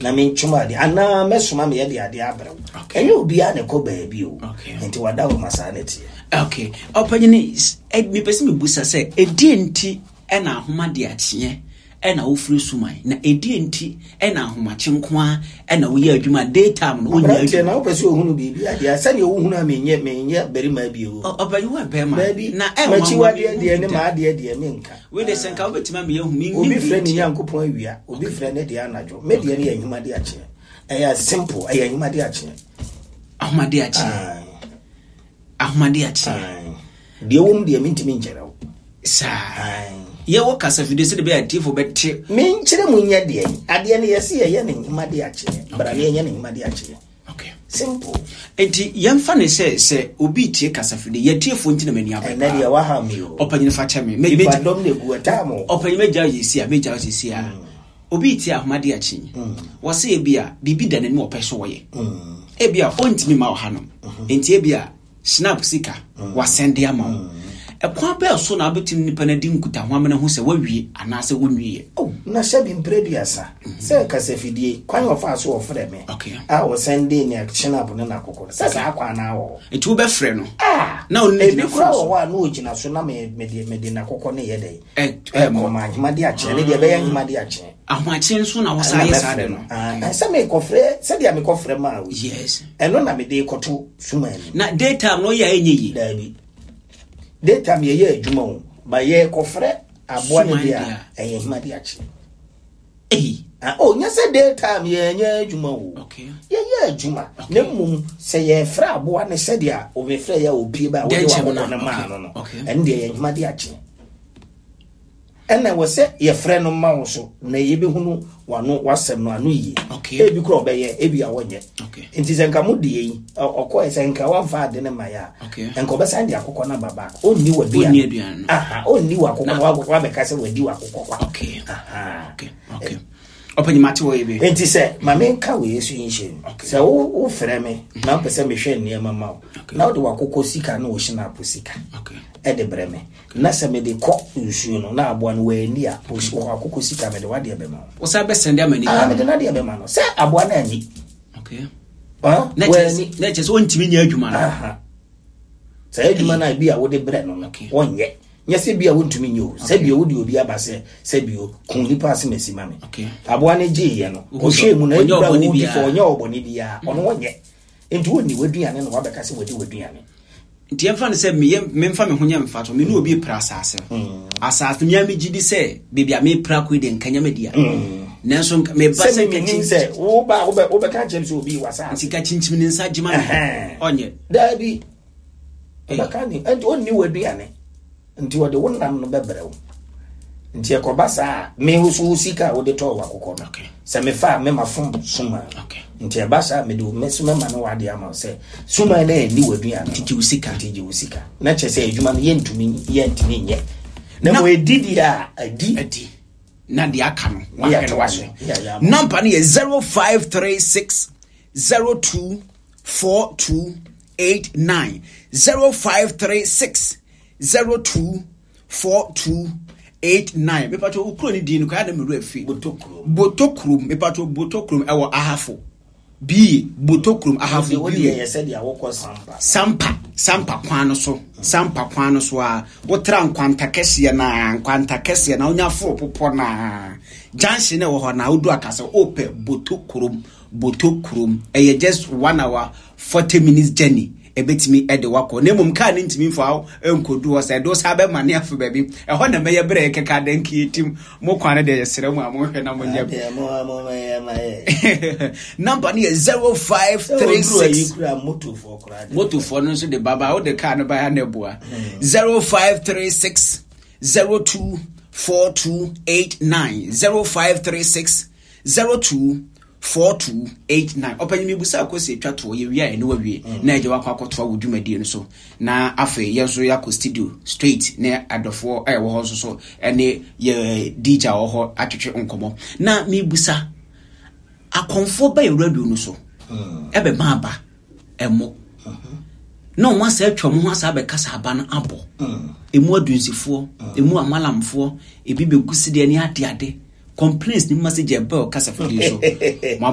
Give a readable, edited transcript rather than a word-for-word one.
na me chuma de ana mesoma me de ade abrew enye obi a ne ko baabi o enti wada wo masaneti okay opanyini me pese me busa se edi enti na ahoma de ache na wo free sumai na edi enti na ahoma chenkoa na wo ye adwuma daytime no wonya adwuma na wo pese ohunu bibi ade asa ne wo hunu a menye berima bi o opanyi wa bema na machi wade de ne ma ade de menka we de senka wo betima me yehu mi obi frɛ ni yankopon awia obi frɛ ne de anajo me de ne ahuma de ache eya simple eya ahuma de ache ahoma de ache ahoma de ache de wom de mintimi nkyerɛw sa ye wo kasa video se de be atifo bette me nkyere mu nya de ade ne yesi ye ne ahuma de ache bra ne ye ne ahuma de ache okay simple enti yemfa ne se obi tie kasa video ye tiefo nti na mani aba na de wa ha mi o opanyine fa chame me dom ne gu atamo opanyine meja yesi a meja yesi a obi tie ahoma de ache wo se e bia bibi da ne mo peso wo ye e bia ontimi ma wo hanom enti e bia snap sika wa send am ekwa be so na abetim nipa na di nkuta ho amena ho se wawie anase wonwie na shabi mprediasa se kasa fidie kwan ofa so ofre me okay a wo send in action up na kokoro sasa akwa na wo eti wo be frɛ no na oni na kura wo wa na ogina so na me na kokoro ne ye dai mo ma himade a kye ne de be ya himade a kye ahwache nso na wo sa ye sa de no na me kofre se dia me kofre ma wo yes eno na me de koto suma ni na data no ya enye yi dabi data me ye adwuma wo ba ye kofre aboa ne dia eye himade a kye nya se data me ye nya adwuma wo okay ye adwuma na mum se ye fra aboa ne se dia o be fra ya opie ba wo de wa ko na ma no en de ye himade a kye ena wo se ye frɛ no ma wo so na ye be hunu wano wasɛm no anu yi e bi kro obeye e bi awonye enti senka mu de yi okɔ senka wa fa de ne ma ya enko be san de akokɔ na baba onni wadi aduan onni wa akokɔ wa be ka se wadi wa akokɔ kwa okay open mate wo ebe enti se ma me nka we yesu yin se wo frɛ me na pese me hwɛ ne ma ma na wo de wa akokɔ sika na wo hina posika e de breme na se me de ko nsuo no na aboa no we ni a wo akokɔ sika me de wa de be ma wo sa be send amani me de na de be ma no se aboa na ani okay na chese wontimi nya adwuma no se adwuma na bi a wo de bre no wonye nya se bi a wontumi nyo se bi wo de obi abase se bi o kun ni pass mesima me aboa na je ye no o hwe mu na bi wo di fo nya oboni bia ono wonye enti woni waduane no wabeka se wadi waduane nti emfa ne se me mfa me honya mfa to me no obi pra asase asase me amigi di se bebia me pra ko de nkanya media nanso me ba se kachin se wo ba ka chem so obi wasa nti ka chinchim ne nsa jima onye dabi ba ka ni enti onni waduane nti wode wonam no bebrew nti ekobasa me husu sika wode to wakokɔ no se me fa me mafom suma nti ebasa me do mesuma ma no wade ama se suma na ni waduane nti usika na chese adwuma no yentumi nye na mo edidi a adi na de aka no waso number no 0536 024289 0536 024289 me pato ukro ni di no ka na me ru afi botokrum me pato botokrum ewo ahafo bi botokrum ahafo bi ye se dia wo ko sampa kwan no so a wo tra nkwanta kese na onya fo popo na junction e wo ho na odu akase ope botokrum e just 1 hour 40 minutes journey ebetimi ede wako na mum ka ne ntimi mfa enkodu ho say do sa be mane afa baby e ho na meye bre keka danki etim mo kwane de yesere mu amohwe na mo nya number ni 0536 moto for no so de baba o de ka no ba ya na bua 0536 024289 0536 024289 opanyi mibusa akosi twato ye wia ene wawie na eje wakwa akoto awudumadi no so na afi yenso yakɔ studio straight na adofo wo ho so ene ye DJ wo ho atwetwe nkomo na mibusa akonfo ba ye radio no so ebe ba emo no one say atwa mo ho asa be kasa aba no abo emu adunsifo emu amalamfo ebi begusi de ne ade complaints ni message ebe o kasa fodi so